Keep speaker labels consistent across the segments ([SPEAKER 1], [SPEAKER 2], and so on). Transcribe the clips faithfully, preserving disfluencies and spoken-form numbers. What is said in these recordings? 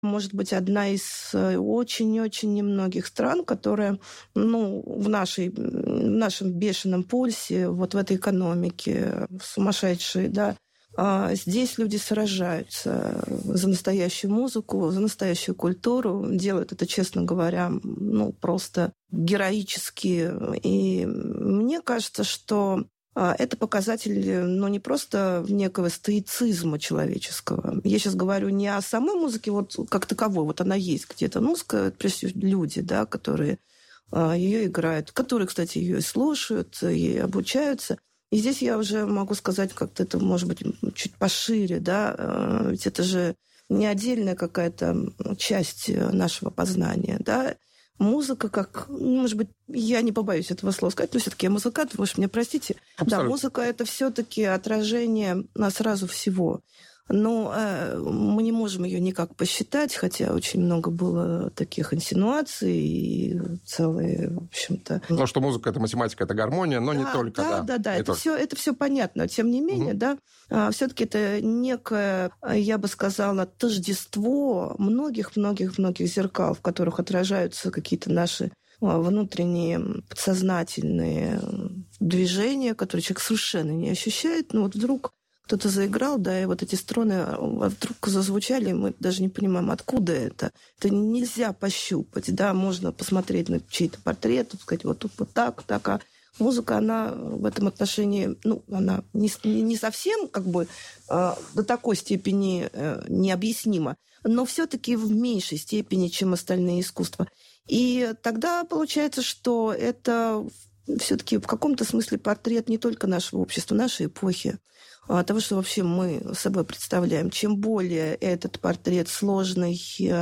[SPEAKER 1] может быть, одна из очень-очень немногих стран, которая, ну, в, нашей, в нашем бешеном пульсе, вот в этой экономике сумасшедшей, да, здесь люди сражаются за настоящую музыку, за настоящую культуру, делают это, честно говоря, ну, просто героически. И мне кажется, что это показатель, ну, не просто некого стоицизма человеческого. Я сейчас говорю не о самой музыке вот как таковой, вот она есть где-то. Музыка, прежде всего, люди, да, которые ее играют, которые, кстати, ее и слушают, и обучаются. И здесь я уже могу сказать как-то это, может быть, чуть пошире, да, ведь это же не отдельная какая-то часть нашего познания, да. Музыка, как, может быть, я не побоюсь этого слова сказать, но все-таки я музыкант, вы уж меня простите. Абсолютно. Да, музыка – это все-таки отражение сразу всего. Но э, мы не можем ее никак посчитать, хотя очень много было таких инсинуаций и целые, в общем-то...
[SPEAKER 2] Ну, что музыка – это математика, это гармония, но
[SPEAKER 1] да,
[SPEAKER 2] не только.
[SPEAKER 1] Да, да, да, да. Это все, это все понятно. Тем не менее, угу. да, все-таки это некое, я бы сказала, тождество многих-многих-многих зеркал, в которых отражаются какие-то наши внутренние подсознательные движения, которые человек совершенно не ощущает, но вот вдруг... Кто-то заиграл, да, и вот эти струны вдруг зазвучали, и мы даже не понимаем, откуда это. Это нельзя пощупать, да, можно посмотреть на чей-то портрет, сказать, вот тут вот так, так, а музыка, она в этом отношении, ну, она не, не совсем, как бы, до такой степени необъяснима, но все-таки в меньшей степени, чем остальные искусства. И тогда получается, что это все-таки в каком-то смысле портрет не только нашего общества, нашей эпохи, а того, что вообще мы собой представляем. Чем более этот портрет сложный,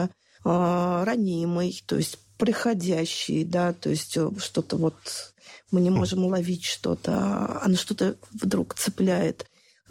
[SPEAKER 1] ранимый, то есть приходящий, да, то есть что-то вот мы не можем уловить что-то, а на что-то вдруг цепляет.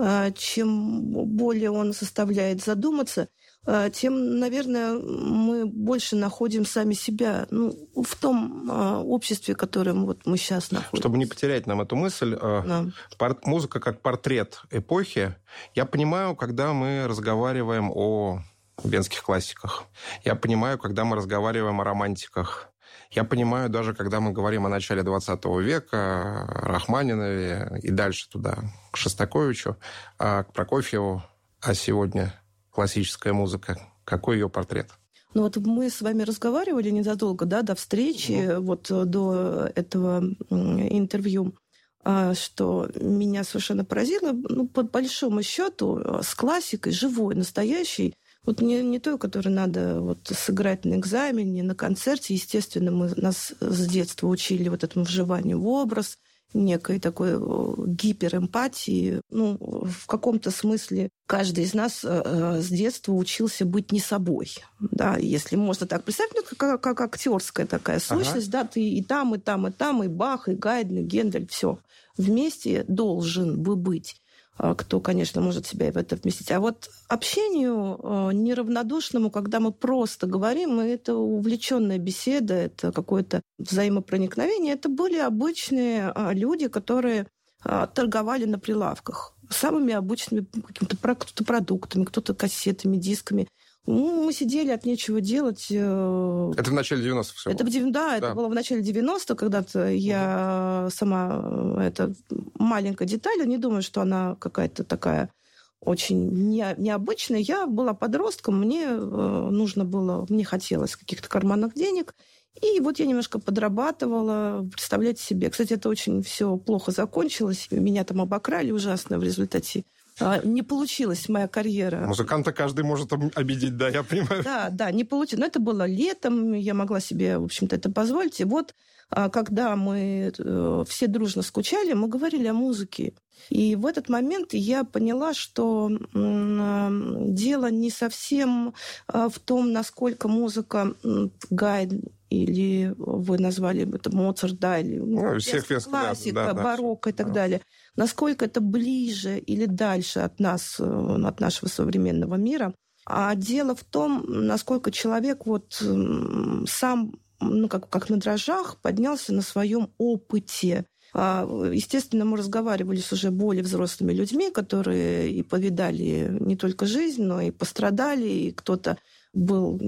[SPEAKER 1] Чем более он заставляет задуматься, тем, наверное, мы больше находим сами себя, ну, в том обществе, в котором вот мы сейчас находимся.
[SPEAKER 2] Чтобы не потерять нам эту мысль, да. Музыка как портрет эпохи. Я понимаю, когда мы разговариваем о венских классиках. Я понимаю, когда мы разговариваем о романтиках. Я понимаю, даже когда мы говорим о начале двадцатого века, о Рахманинове и дальше туда, к Шостаковичу, к Прокофьеву, а сегодня... классическая музыка. Какой ее портрет?
[SPEAKER 1] Ну вот мы с вами разговаривали незадолго, да, до встречи, mm-hmm. вот до этого интервью, что меня совершенно поразило, ну, по большому счету, с классикой, живой, настоящей, вот не, не той, которую надо вот сыграть на экзамене, на концерте. Естественно, мы, нас с детства учили вот этому вживанию в образ, некой такой гиперэмпатии. Ну, в каком-то смысле каждый из нас с детства учился быть не собой. Да, если можно так представить, ну, как, как актерская такая сущность, ага. да, ты и там, и там, и там, и Бах, и Гайдн, и Гендель, все вместе должен бы быть. Кто, конечно, может себя и в это вместить. А вот общению неравнодушному, когда мы просто говорим, и это увлеченная беседа, это какое-то взаимопроникновение, это были обычные люди, которые торговали на прилавках самыми обычными какими-то продуктами, кто-то кассетами, дисками. Ну, мы сидели от нечего делать.
[SPEAKER 2] Это в начале девяностых всего?
[SPEAKER 1] Это, да, да, это было в начале девяностых, когда-то угу. я сама... Это маленькая деталь, не думаю, что она какая-то такая очень не, необычная. Я была подростком, мне нужно было... Мне хотелось каких-то карманных денег, и вот я немножко подрабатывала, представляете себе. Кстати, это очень все плохо закончилось. Меня там обокрали ужасно в результате. Не получилась моя карьера.
[SPEAKER 2] Музыканта каждый может обидеть, да, я понимаю.
[SPEAKER 1] Да, да, не получилось. Но это было летом, я могла себе, в общем-то, это позволить. И вот, когда мы все дружно скучали, мы говорили о музыке. И в этот момент я поняла, что дело не совсем в том, насколько музыка Гайдн или вы назвали это Моцарт, да, или
[SPEAKER 2] ну, всех
[SPEAKER 1] классика,
[SPEAKER 2] да, да,
[SPEAKER 1] барокко
[SPEAKER 2] да.
[SPEAKER 1] и так далее. Насколько это ближе или дальше от нас, от нашего современного мира. А дело в том, насколько человек вот сам, ну, как, как на дрожжах, поднялся на своем опыте. Естественно, мы разговаривали с уже более взрослыми людьми, которые и повидали не только жизнь, но и пострадали, и кто-то был